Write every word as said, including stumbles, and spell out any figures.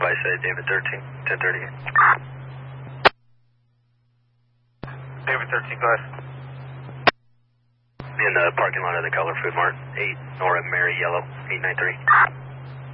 by say David thirteen, ten thirty. David thirteen, go ahead. In the parking lot of the Color Food Mart, eight Nora Mary Yellow, eight nine three.